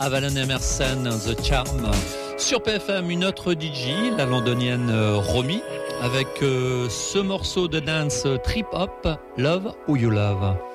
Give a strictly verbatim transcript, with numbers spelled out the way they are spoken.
Avalon Emerson, The Charm. Sur P F M, une autre D J, la londonienne Romy, avec euh, ce morceau de dance trip-hop, Love Who You Love.